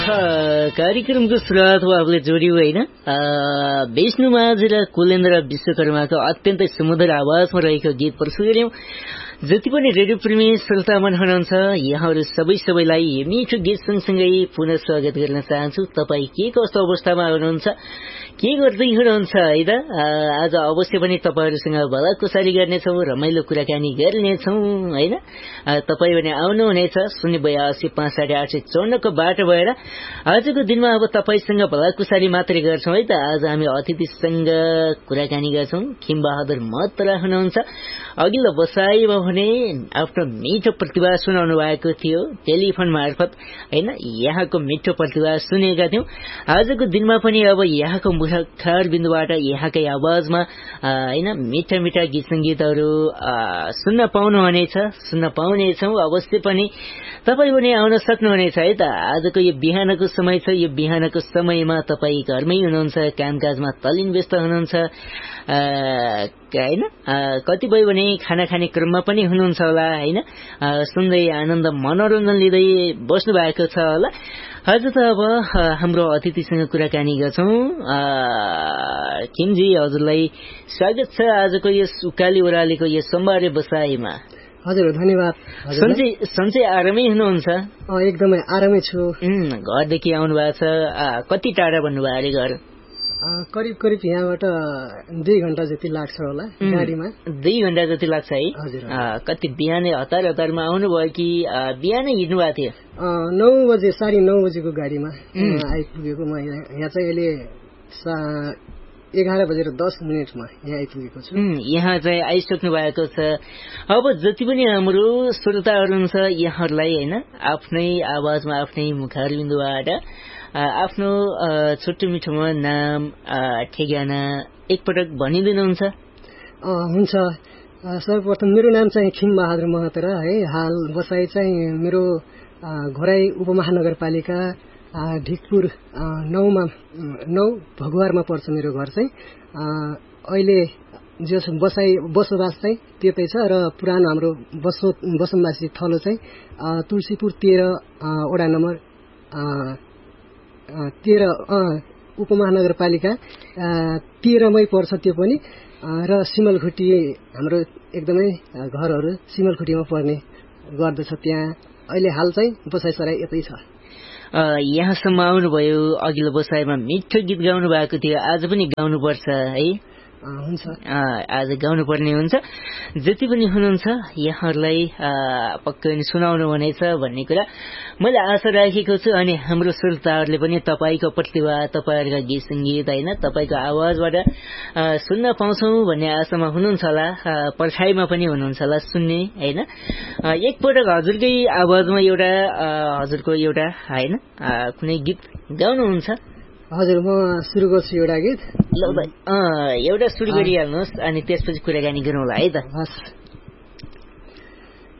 कार्यक्रमको सुरुवात आफूले जोड्यो होइन विष्णु माझी र कुलेन्द्र विश्वकर्माको अत्यन्तै सुमधुर आवाजमा रहेको गीत प्रस्तुत गर्यौं। जति पनि रेडियो प्रेमी श्रोतामन हुनुहुन्छ यहाँहरू सबैलाई मिठो गीत सँगसँगै पुनः स्वागत गर्न चाहन्छु। तपाईँ के कस्तो अवस्थामा हुनुहुन्छ, के गर्दै हुनुहुन्छ है त? आज अवश्य पनि तपाईँहरूसँग भलाकुसारी गर्नेछौँ, रमाइलो कुराकानी गर्नेछौँ होइन। तपाईँ पनि आउनुहुनेछ 082855854 को बाटो भएर। आजको दिनमा अब तपाईँसँग भलाकुसारी मात्रै गर्छौँ है त। आज हामी अतिथिसँग कुराकानी गर्छौँ। खिमबहादुर महतरा हुनुहुन्छ। अघिल्लो बसाईमा भने आफ्नो मिठो प्रतिभा सुनाउनु भएको थियो टेलिफोन मार्फत होइन। यहाँको मिठो प्रतिभा सुनेका थियौं। आजको दिनमा पनि अब यहाँको मुखर बिन्दुबाट यहाँकै आवाजमा होइन मिठा मिठा गीत संगीतहरू सुन्न पाउनेछौँ। अवश्य पनि तपाईँ पनि आउन सक्नुहुनेछ है त। आजको यो बिहानको समय छ। यो बिहानको समयमा तपाईँ घरमै हुनुहुन्छ, कामकाजमा तल्लीन व्यस्त हुनुहुन्छ होइन। कतिपय भने खाना खाने क्रममा पनि हुनुहुन्छ होला होइन। सुन्दै आनन्द मनोरञ्जन लिँदै बस्नु भएको छ होला। आज त अब हाम्रो अतिथिसँग कुराकानी गर्छौँ। किमजी हजुरलाई स्वागत छ आजको यस उकाली ओह्रालीको यो सोमबारे बसाईमा। हजुर धन्यवाद। सन्चै आरामै हुनुहुन्छ? एकदमै आरामै छु। घरदेखि आउनु भएको छ? कति टाढा भन्नुभयो अरे घर? करिब यहाँबाट 2 घण्टा जति लाग्छ होला गाडीमा। 2 घण्टा जति लाग्छ है? हजुर। कति बिहानै हतारमा आउनुभयो कि बिहानै हिँड्नु भएको थियो? 9 बजे 9:30 बजेको गाडीमा आइपुगेको। म यहाँ चाहिँ अहिले 11:10 यहाँ आइपुगेको छु। यहाँ चाहिँ आइसक्नु भएको छ। अब जति पनि हाम्रो श्रोताहरू हुन्छ यहाँहरूलाई होइन आफ्नै आवाजमा आफ्नै मुखारबिन्दुबाट आफ्नो छोटो मिठोमा नाम ठेगाना एकपटक भनिदिनुहुन्छ? हुन्छ। सर्वप्रथम मेरो नाम चाहिँ खिमबहादुर महतरा है। हाल बसाई चाहिँ मेरो घोराई उपमहानगरपालिका ढिकपुर 9 भगुवारमा पर्छ मेरो घर चाहिँ। अहिले जस बसोबास चाहिँ त्यतै छ र पुरानो हाम्रो बसोबासी थलो चाहिँ तुलसीपुर 13 वडा नम्बर 13 उपमहानगरपालिका 13 मै पर्छ त्यो पनि। र सिमलखुट्टी हाम्रो एकदमै घरहरू सिमलखुट्टीमा पर्ने गर्दछ। त्यहाँ अहिले हाल चाहिँ बसाइसराई यतै छ। यहाँसम्म आउनुभयो। अघिल्लो बसाइमा मिठो गीत गाउनु भएको थियो। आज पनि गाउनुपर्छ है? हुन्छ, आज गाउनु पर्ने हुन्छ। जति पनि हुनुहुन्छ यहाँहरूलाई पक्कै पनि सुनाउनु हुनेछ भन्ने कुरा मैले आशा राखेको छु। अनि हाम्रो श्रोताहरूले पनि तपाईँको प्रतिभा, तपाईँहरूका गीत सङ्गीत होइन तपाईँको आवाजबाट सुन्न पाउँछौँ भन्ने आशामा हुनुहुन्छ होला। पर्खाइमा पनि हुनुहुन्छ होला सुन्ने होइन। एकपटक हजुरकै आवाजमा हजुरको एउटा होइन कुनै गीत गाउनुहुन्छ? हजुर, म सुरु गर्छु एउटा गीत। ल भाइ एउटा सुरु गरिहाल्नुहोस् अनि त्यसपछि कुराकानी गरौँला है त। हस्।